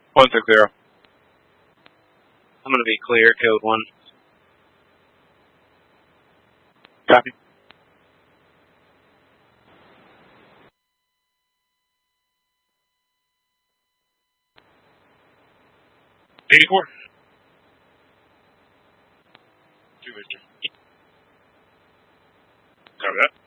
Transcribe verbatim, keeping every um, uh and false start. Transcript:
one six zero. I'm going to be clear, code one. Copy. eighty-four. Two Victor. Copy that.